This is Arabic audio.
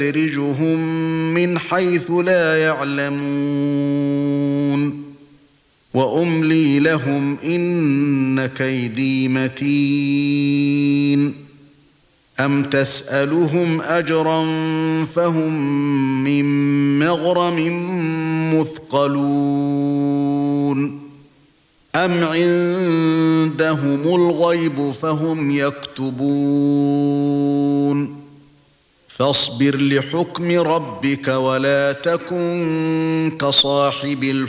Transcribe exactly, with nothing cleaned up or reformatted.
سنستدرجهم من حيث لا يعلمون وأملي لهم إن كيدي متين أم تسألهم أجرا فهم من مغرم مثقلون أم عندهم الغيب فهم يكتبون فاصبر لحكم ربك ولا تكن كصاحب الحوت